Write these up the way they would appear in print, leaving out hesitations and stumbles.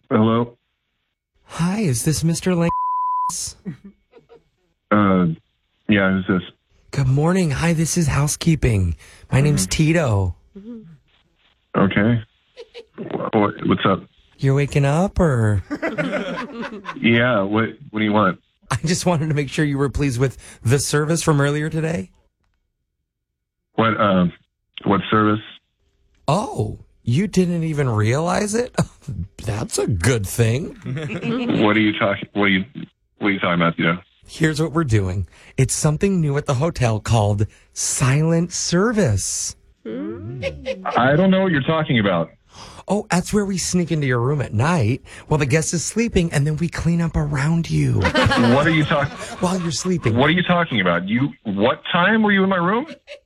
Hello? Hi, is this Mr. Lang? Yeah, who's this? Good morning. Hi, this is housekeeping. My name's Tito. Okay. What's up? You're waking up, or? Yeah, what do you want? I just wanted to make sure you were pleased with the service from earlier today. What service? Oh, you didn't even realize it? That's a good thing. What are you talking about, Tito? Here's what we're doing. It's something new at the hotel called Silent Service. I don't know what you're talking about. Oh, that's where we sneak into your room at night while the guest is sleeping, and then we clean up around you. What are you talking? While you're sleeping. What are you talking about? What time were you in my room?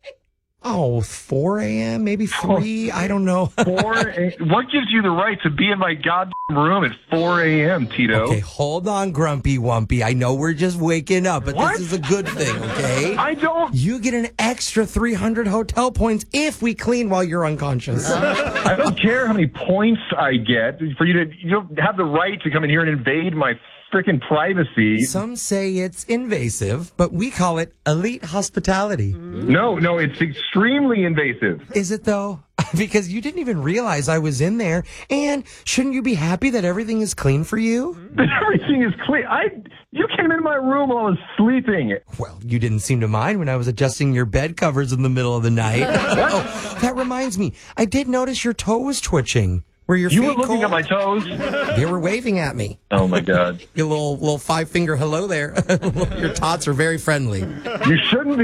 Oh, 4 a.m., maybe 3, I don't know. 4 a.m.? What gives you the right to be in my goddamn room at 4 a.m., Tito? Okay, hold on, Grumpy Wumpy. I know we're just waking up, but What? This is a good thing, okay? I don't... You get an extra 300 hotel points if we clean while you're unconscious. I don't care how many points I get for you to... You don't have the right to come in here and invade my freaking privacy. Some say it's invasive, but we call it elite hospitality. No, it's extremely invasive. Is it, though? Because you didn't even realize I was in there. And shouldn't you be happy that everything is clean for you? Everything is clean. You came in my room while I was sleeping. Well, you didn't seem to mind when I was adjusting your bed covers in the middle of the night. Oh, that reminds me. I did notice your toe was twitching. Were your feet You were looking cold? at my toes? They were waving at me. Oh, my God. Your little 5-finger hello there. Your tots are very friendly. You shouldn't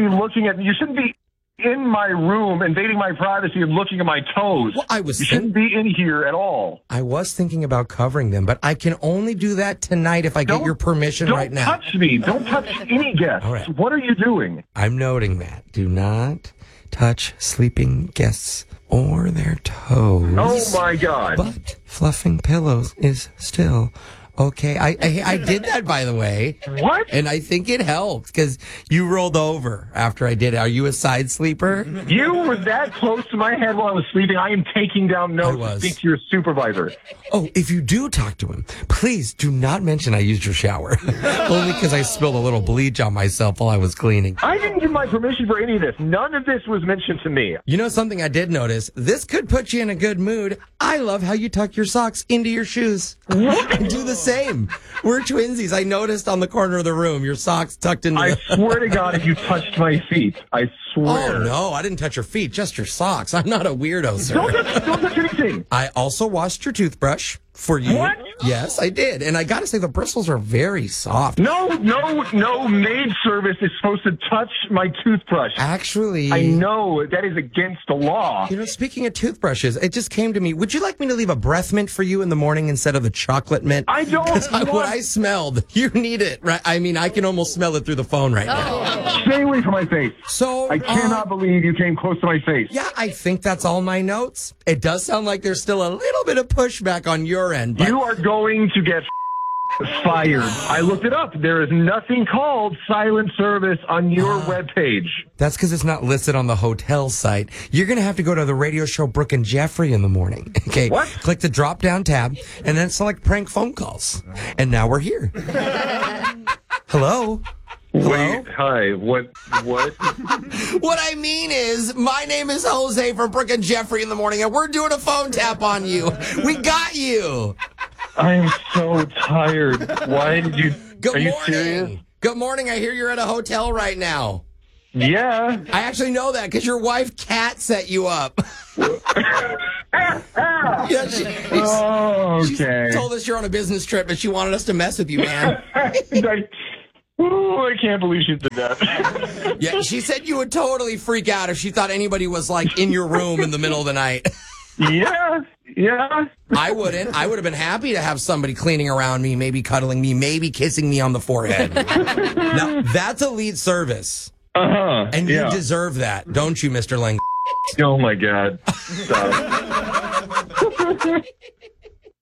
be in my room, invading my privacy and looking at my toes. Well, You shouldn't be in here at all. I was thinking about covering them, but I can only do that tonight if I get your permission right now. Don't touch me. Don't touch any guests. All right. What are you doing? I'm noting that. Do not touch sleeping guests or their toes. Oh, my God. But fluffing pillows is still okay. I did that, by the way. What? And I think it helped because you rolled over after I did it. Are you a side sleeper? You were that close to my head while I was sleeping. I am taking down notes to speak to your supervisor. Oh, if you do talk to him, please do not mention I used your shower. Only because I spilled a little bleach on myself while I was cleaning. I didn't give my permission for any of this. None of this was mentioned to me. You know something I did notice? This could put you in a good mood. I love how you tuck your socks into your shoes. I do the same. We're twinsies. I noticed on the corner of the room, your socks tucked into I swear to God, if you touched my feet, I swear. Oh, no, I didn't touch your feet, just your socks. I'm not a weirdo, sir. Don't touch anything. I also washed your toothbrush for you. What? Yes, I did. And I got to say, the bristles are very soft. No maid service is supposed to touch my toothbrush. Actually, I know that is against the law. You know, speaking of toothbrushes, it just came to me. Would you like me to leave a breath mint for you in the morning instead of the chocolate mint? I don't want... What I smelled. You need it, right? I mean, I can almost smell it through the phone right now. Stay away from my face. So I cannot believe you came close to my face. Yeah, I think that's all my notes. It does sound like there's still a little bit of pushback on your end. But You are going to get fired. I looked it up. There is nothing called silent service on your webpage. That's because it's not listed on the hotel site. You're going to have to go to the radio show Brooke and Jeffrey in the morning. Okay. What? Click the drop down tab and then select prank phone calls. And now we're here. Hello? Wait, hi. What? What I mean is, my name is Jose from Brooke and Jeffrey in the morning, and we're doing a phone tap on you. We got you. I am so tired. Why did you... Good Are you morning. serious? Good morning. I hear you're at a hotel right now. Yeah. I actually know that because your wife, Kat, set you up. Yeah, Oh, okay. She told us you're on a business trip, but she wanted us to mess with you, man. I can't believe she did that. Yeah, she said you would totally freak out if she thought anybody was, like, in your room in the middle of the night. Yeah. I wouldn't. I would have been happy to have somebody cleaning around me, maybe cuddling me, maybe kissing me on the forehead. Now, that's elite service. Uh-huh. And you deserve that, don't you, Mr. Lang? Oh, my God. Stop.